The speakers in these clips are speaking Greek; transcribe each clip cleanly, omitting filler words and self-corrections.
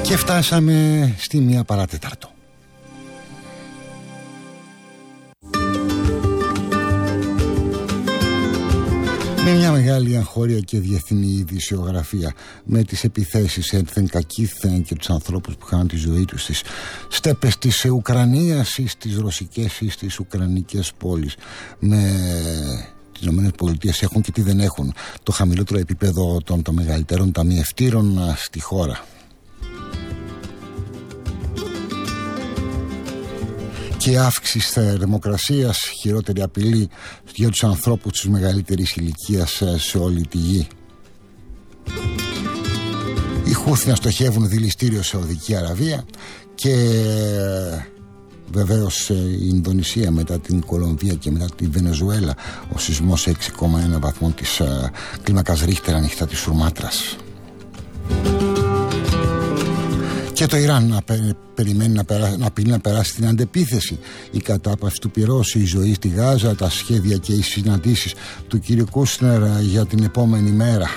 Και φτάσαμε στη 1 παράτεταρτο. Με μια μεγάλη εγχώρια και διεθνή ειδησιογραφία, με τις επιθέσεις ένθεν κακήθεν και τους ανθρώπους που χάνουν τη ζωή τους στις στέπες της Ουκρανίας ή στις ρωσικές ή στις ουκρανικές πόλεις, με τις ΗΠΑ έχουν και τι δεν έχουν, το χαμηλότερο επίπεδο των μεγαλύτερων ταμιευτήρων στη χώρα. Και αύξηση θερμοκρασίας, χειρότερη απειλή για τους ανθρώπους της μεγαλύτερης ηλικίας σε όλη τη γη. Οι Χούθι να στοχεύουν δηληστήριο σε Σαουδική Αραβία και βεβαίως η Ινδονησία μετά την Κολομβία και μετά τη Βενεζουέλα, ο σεισμός 6,1 βαθμών της κλίμακας Ρίχτερ ανοιχτά της Σουμάτρας. Και το Ιράν περιμένει να απειλεί να περάσει την αντεπίθεση. Η κατάπαυση του πυρός, η ζωή στη Γάζα, τα σχέδια και οι συναντήσεις του κ. Κούσνερ για την επόμενη μέρα.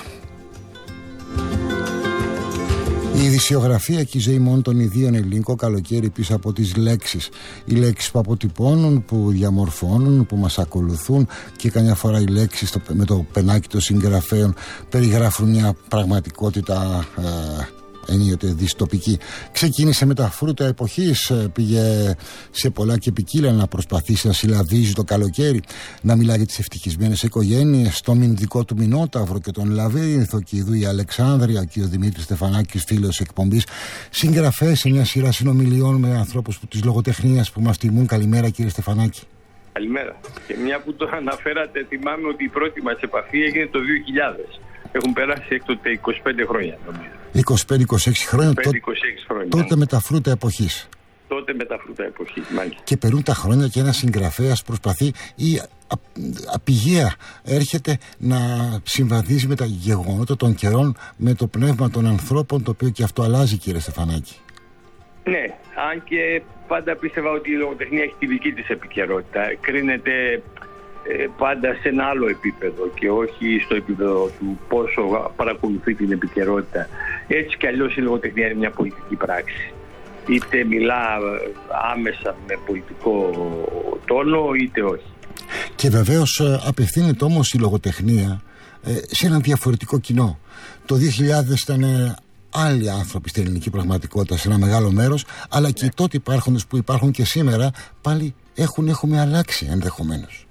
Η ειδησιογραφία και η ζωή μόνο των ιδίων ελληνικό καλοκαίρι πίσω από τις λέξεις. Οι λέξεις που αποτυπώνουν, που διαμορφώνουν, που μας ακολουθούν, και καμιά φορά οι λέξεις με το πενάκι των συγγραφέων περιγράφουν μια πραγματικότητα ενίοτε δυστοπική. Ξεκίνησε με τα φρούτα εποχής, πήγε σε πολλά και ποικίλα να προσπαθήσει να συλλαβίζει το καλοκαίρι, να μιλάει για τις ευτυχισμένες οικογένειες, τον μηνδικό του Μηνόταυρο και τον Λαβύρινθο, και ειδού η Αλεξάνδρεια και ο Δημήτρης Στεφανάκης, φίλος εκπομπής, συγγραφές σε μια σειρά συνομιλιών με ανθρώπους της λογοτεχνίας που μας τιμούν. Καλημέρα, κύριε Στεφανάκη. Καλημέρα. Και μια που το αναφέρατε, θυμάμαι ότι η πρώτη μας επαφή έγινε το 2000. Έχουν περάσει έκτοτε 25 χρόνια, νομίζω. 25-26 χρόνια. Τότε με τα φρούτα εποχής. Τότε με τα φρούτα εποχής, μάλιστα. Και περνούν τα χρόνια και ένας συγγραφέας προσπαθεί ή απηγαία έρχεται να συμβαδίζει με τα γεγονότα των καιρών, με το πνεύμα των ανθρώπων, το οποίο και αυτό αλλάζει, κύριε Στεφανάκη. Ναι, αν και πάντα πίστευα ότι η λογοτεχνία έχει τη δική της επικαιρότητα. Κρίνεται πάντα σε ένα άλλο επίπεδο και όχι στο επίπεδο του πόσο παρακολουθεί την επικαιρότητα. Έτσι κι αλλιώς η λογοτεχνία είναι μια πολιτική πράξη. Είτε μιλά άμεσα με πολιτικό τόνο, είτε όχι. Και βεβαίως απευθύνεται όμως η λογοτεχνία σε ένα διαφορετικό κοινό. Το 2000 ήταν άλλοι άνθρωποι στην ελληνική πραγματικότητα σε ένα μεγάλο μέρος, αλλά και οι τότε υπάρχοντες που υπάρχουν και σήμερα πάλι έχουμε αλλάξει ενδεχομένως.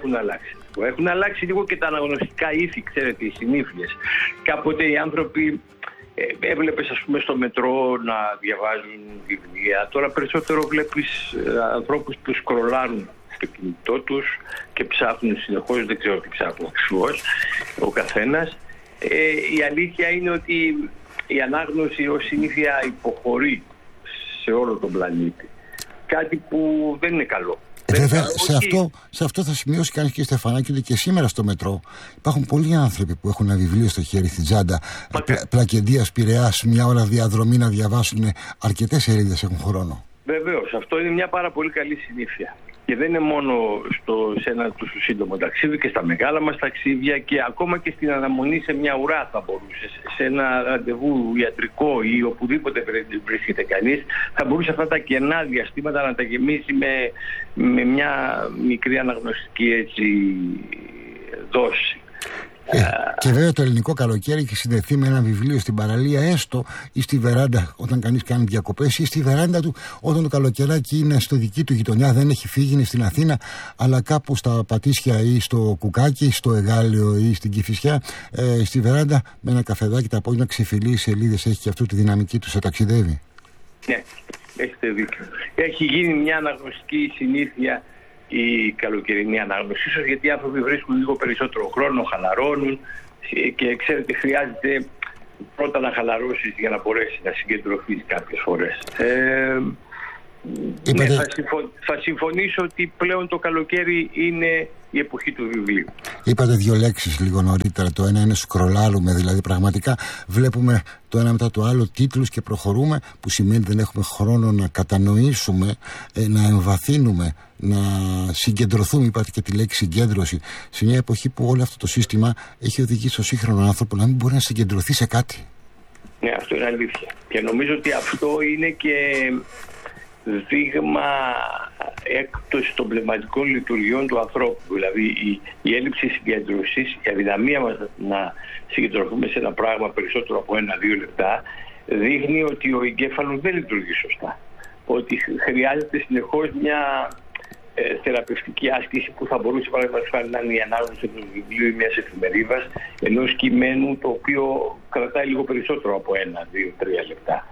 Έχουν αλλάξει λίγο και τα αναγνωστικά ήθη, ξέρετε, οι συνήθειες. Κάποτε οι άνθρωποι έβλεπες, ας πούμε, στο μετρό να διαβάζουν βιβλία. Τώρα περισσότερο βλέπεις ανθρώπους που σκρολάρουν στο κινητό τους και ψάχνουν συνεχώς, δεν ξέρω τι ψάχνουν αξιώς ο καθένας. Η αλήθεια είναι ότι η ανάγνωση ως συνήθεια υποχωρεί σε όλο τον πλανήτη. Κάτι που δεν είναι καλό. Βέβαια, σε αυτό θα σημειώσει κανείς, και Στεφανάκη, ότι και σήμερα στο μετρό υπάρχουν πολλοί άνθρωποι που έχουν ένα βιβλίο στο χέρι, στην τσάντα, Πλακεντίας, Πειραιάς, μια ώρα διαδρομή να διαβάσουν, αρκετές σελίδες έχουν χρόνο. Βεβαίως, αυτό είναι μια πάρα πολύ καλή συνήθεια. Και δεν είναι μόνο σε ένα τόσο σύντομο ταξίδι, και στα μεγάλα μας ταξίδια, και ακόμα και στην αναμονή σε μια ουρά θα μπορούσε, σε ένα ραντεβού ιατρικό ή οπουδήποτε βρίσκεται κανείς, θα μπορούσε αυτά τα κενά διαστήματα να τα γεμίσει με μια μικρή αναγνωστική έτσι δόση. Και βέβαια το ελληνικό καλοκαίρι έχει συνδεθεί με ένα βιβλίο στην παραλία, έστω, ή στη βεράντα όταν κανείς κάνει διακοπές, ή στη βεράντα του όταν το καλοκαιράκι είναι στο δική του γειτονιά, δεν έχει φύγει, είναι στην Αθήνα, αλλά κάπου στα Πατήσια ή στο Κουκάκι, στο Εγάλεο ή στην Κηφισιά, στη βεράντα με ένα καφεδάκι τα απόγευμα ξεφυλεί σελίδες, έχει και αυτή τη δυναμική του, σε ταξιδεύει. Ναι, έχετε δίκιο. Έχει γίνει μια αναγνωστική συνήθεια η καλοκαιρινή ανάγνωση, ίσως γιατί οι άνθρωποι βρίσκουν λίγο περισσότερο χρόνο, χαλαρώνουν, και ξέρετε, χρειάζεται πρώτα να χαλαρώσεις για να μπορέσει να συγκεντρωθείς κάποιες φορές. Ναι, θα συμφωνήσω ότι πλέον το καλοκαίρι είναι η εποχή του βιβλίου. Είπατε δύο λέξεις λίγο νωρίτερα. Το ένα είναι σκρολάρουμε, δηλαδή πραγματικά βλέπουμε το ένα μετά το άλλο τίτλους και προχωρούμε, που σημαίνει δεν έχουμε χρόνο να κατανοήσουμε, να εμβαθύνουμε, να συγκεντρωθούμε. Είπατε και τη λέξη συγκέντρωση, σε μια εποχή που όλο αυτό το σύστημα έχει οδηγήσει στον σύγχρονο άνθρωπο να μην μπορεί να συγκεντρωθεί σε κάτι. Ναι, αυτό είναι αλήθεια. Και νομίζω ότι αυτό είναι και δείγμα έκπτωση των πνευματικών λειτουργιών του ανθρώπου. Δηλαδή η έλλειψη συγκέντρωσης, η αδυναμία μας να συγκεντρωθούμε σε ένα πράγμα περισσότερο από 1-2 λεπτά, δείχνει ότι ο εγκέφαλος δεν λειτουργεί σωστά. Ότι χρειάζεται συνεχώς μια θεραπευτική άσκηση που θα μπορούσε παραδείγματος χάρη να είναι η ανάγνωση του βιβλίου ή μιας εφημερίδας, ενός κειμένου το οποίο κρατάει λίγο περισσότερο από 1-2-3 λεπτά.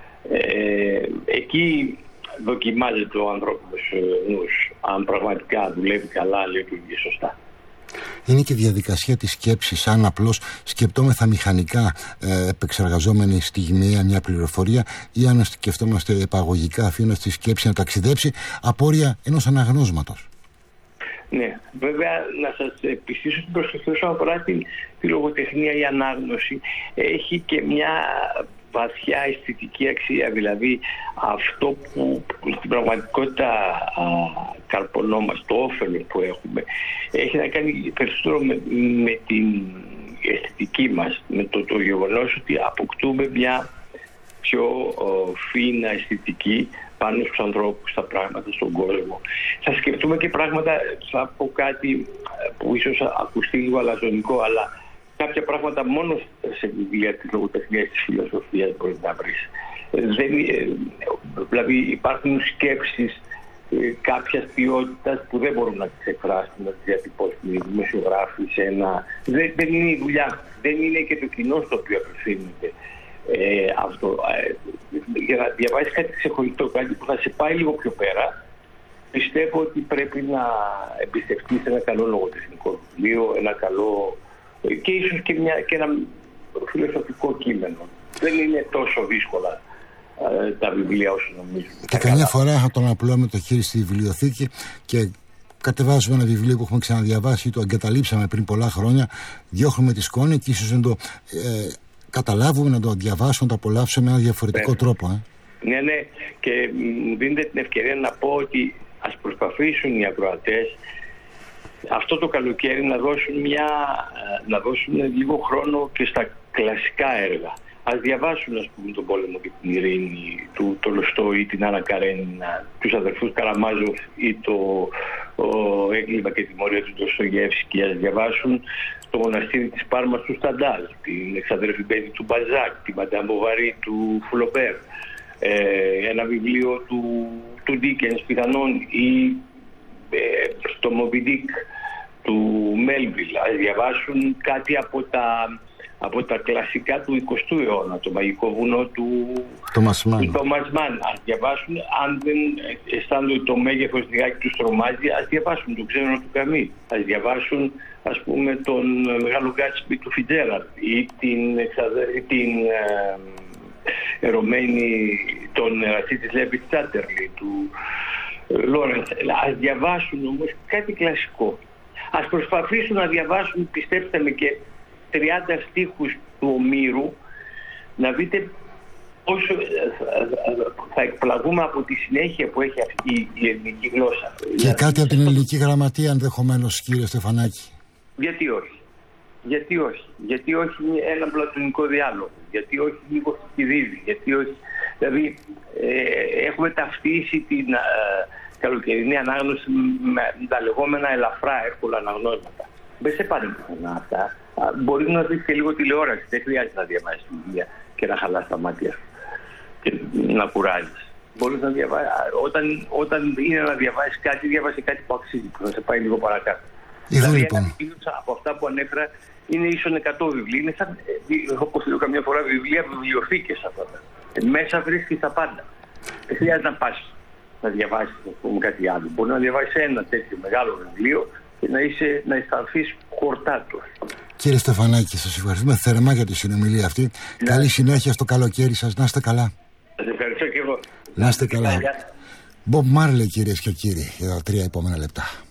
Εκεί δοκιμάζεται ο ανθρώπινος νους, αν πραγματικά δουλεύει καλά, λειτουργεί σωστά. Είναι και διαδικασία της σκέψης. Αν απλώς σκεπτόμεθα μηχανικά, επεξεργαζόμενοι στιγμιαία μια πληροφορία, ή αν σκεφτόμαστε επαγωγικά, αφήνοντας τη σκέψη να ταξιδέψει, απόρρια ενός αναγνώσματος. Ναι, βέβαια να σας επιστήσω την προσοχή όσον αφορά τη λογοτεχνία. Η ανάγνωση έχει και μια βαθιά αισθητική αξία, δηλαδή αυτό που στην πραγματικότητα καρπονόμαστε, το όφελος που έχουμε, έχει να κάνει περισσότερο με την αισθητική μας, με το γεγονός ότι αποκτούμε μια πιο φίνα αισθητική πάνω στους ανθρώπους, στα πράγματα, στον κόσμο. Θα σκεφτούμε και πράγματα, θα πω κάτι που ίσως ακουστεί λίγο αλαζονικό, αλλά κάποια πράγματα μόνο σε βιβλία της λογοτεχνίας, της φιλοσοφίας μπορείς να βρεις. Δηλαδή υπάρχουν σκέψεις κάποιας ποιότητας που δεν μπορούν να τις εκφράσουν, να τις διατυπώσουν οι δημοσιογράφοι σε ένα... Δεν είναι η δουλειά, δεν είναι και το κοινό στο οποίο απευθύνεται αυτό. Για να διαβάσεις κάτι ξεχωριστό, κάτι που θα σε πάει λίγο πιο πέρα, πιστεύω ότι πρέπει να εμπιστευτείς ένα καλό λογοτεχνικό βιβλίο, ένα καλό... και ίσως και ένα φιλοσοφικό κείμενο. Δεν είναι τόσο δύσκολα τα βιβλία όσο νομίζουμε. Και καμιά φορά θα τον απλώνουμε το χέρι στη βιβλιοθήκη και κατεβάζουμε ένα βιβλίο που έχουμε ξαναδιαβάσει ή το εγκαταλείψαμε πριν πολλά χρόνια, διώχνουμε τη σκόνη και ίσως να το καταλάβουμε, να το διαβάσουμε, να το απολαύσουμε με ένα διαφορετικό τρόπο. Ναι, και μου δίνετε την ευκαιρία να πω ότι ας προσπαθήσουν οι ακροατές αυτό το καλοκαίρι να δώσουν λίγο χρόνο και στα κλασικά έργα. Ας διαβάσουν, ας πούμε, τον πόλεμο και την ειρήνη του Τολστόη ή την Άννα Καρένινα, τους αδερφούς Καραμάζοφ ή το έγκλημα και τιμωρία του Ντοστογιέφσκι. Ας διαβάσουν το μοναστήρι της Πάρμας του Σταντάλ, την εξαδερφημένη του Μπαλζάκ, τη Μαντάμ Μποβαρί του Φουλομπέρ, ένα βιβλίο του Ντίκενς πιθανόν, ή το Μομπι-Ντίκ του Μέλβιλ. Ας διαβάσουν κάτι από τα κλασικά του 20ου αιώνα, το μαγικό βουνό του Τόμας Μαν. Ας διαβάσουν, αν δεν αισθάνονται το μέγεθος λιγάκι τους τρομάζει, ας διαβάσουν το Ξένο του Καμί. Ας διαβάσουν, ας πούμε, τον Μεγάλο Γκάτσμπι του Φιτζέραλντ ή την ερωμένη, τον εραστή της Λέβι Τσάτερλι του Λόρενς. Ας διαβάσουν όμως κάτι κλασικό. Ας προσπαθήσουν να διαβάσουν, πιστέψτε με, και 30 στίχους του Ομήρου, να δείτε πόσο θα εκπλαγούμε από τη συνέχεια που έχει αυτή η ελληνική γλώσσα. Και κάτι από την ελληνική γραμματεία ενδεχομένως, κύριε Στεφανάκη. Γιατί όχι. Γιατί όχι ένα πλατωνικό διάλογο. Γιατί όχι λίγο Θηκηδίδη. Γιατί όχι. Δηλαδή έχουμε ταυτίσει την καλοκαιρινή ανάγνωση με τα λεγόμενα ελαφρά εύκολα αναγνώσματα. Δεν σε πάνε πουθενά αυτά. Μπορεί να δεις και λίγο τηλεόραση. Δεν χρειάζεται να διαβάσεις βιβλία και να χαλάς τα μάτια σου και να κουράζεις. Μπορείς να διαβάσεις. Όταν είναι να διαβάσεις κάτι, διαβάσεις κάτι που αξίζει, που θα σε πάει λίγο παρακάτω. Δηλαδή, λοιπόν, από αυτά που ανέφερα είναι ίσον 100 βιβλία. Είναι σαν, όπως λέω καμιά φορά, βιβλιοθήκες αυτά. Μέσα βρίσκεις τα πάντα. Δεν χρειάζεται να πας να διαβάσεις, ας πούμε, κάτι άλλο. Μπορεί να διαβάσεις ένα τέτοιο μεγάλο βιβλίο και να αισθανθείς χορτάτος. Κύριε Στεφανάκη, σας ευχαριστούμε θερμά για τη συνομιλία αυτή. Ναι. Καλή συνέχεια στο καλοκαίρι σας. Να είστε καλά. Σας ευχαριστώ και εγώ. Να είστε καλά. Bob Marley, κυρίες και κύριοι, για τα 3 επόμενα λεπτά.